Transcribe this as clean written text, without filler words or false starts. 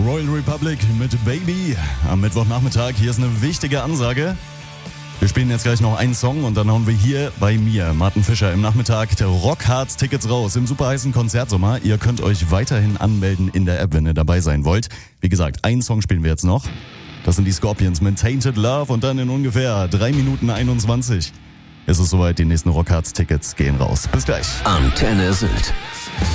Royal Republic mit Baby am Mittwochnachmittag. Hier ist eine wichtige Ansage. Wir spielen jetzt gleich noch einen Song und dann hauen wir hier bei mir, Martin Fischer, im Nachmittag der Rockharz-Tickets raus im superheißen Konzertsommer. Ihr könnt euch weiterhin anmelden in der App, wenn ihr dabei sein wollt. Wie gesagt, einen Song spielen wir jetzt noch. Das sind die Scorpions mit Tainted Love und dann in ungefähr 3 Minuten 21 ist es soweit, die nächsten Rockharz-Tickets gehen raus. Bis gleich. Antenne Sylt.